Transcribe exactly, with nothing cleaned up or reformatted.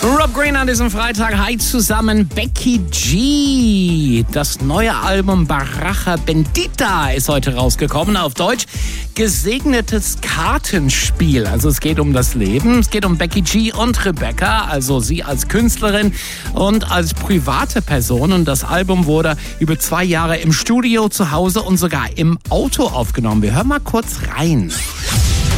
Rob Green an diesem Freitag. Hi zusammen, Becky G. Das neue Album Baraja Bendita ist heute rausgekommen. Auf Deutsch gesegnetes Kartenspiel. Also es geht um das Leben. Es geht um Becky G und Rebecca, also sie als Künstlerin und als private Person. Und das Album wurde über zwei Jahre im Studio, zu Hause und sogar im Auto aufgenommen. Wir hören mal kurz rein.